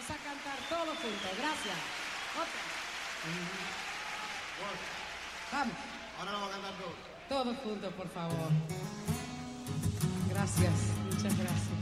a cantar todos juntos. Gracias. Otra. Vamos. Ahora lo vamos a cantar todos. Todos juntos, por favor. Gracias. Muchas gracias.